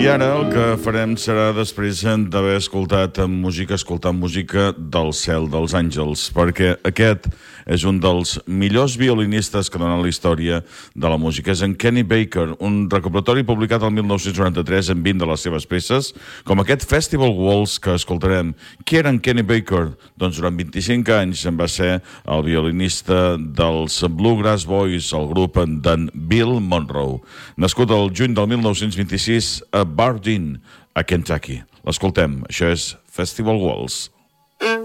I ara el que farem serà, després d'haver escoltant música del cel dels àngels, perquè aquest és un dels millors violinistes que dona la història de la música. És en Kenny Baker, un recopilatori publicat el 1993 en 20 de les seves peces, com aquest Festival Waltz que escoltarem. Qui era en Kenny Baker? Doncs durant 25 anys en va ser el violinista dels Bluegrass Boys, el grup d'en Bill Monroe. Nascut el juny del 1926 a Bardeen, a Kentucky. L'escoltem. Això és Festival Waltz.